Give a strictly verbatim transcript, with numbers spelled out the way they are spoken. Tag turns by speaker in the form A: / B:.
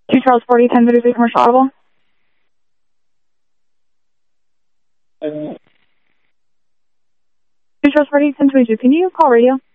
A: two Charles forty, ten thirty-three, commercial audible.
B: Uh,
A: two Charles forty, ten twenty-two, can you call radio?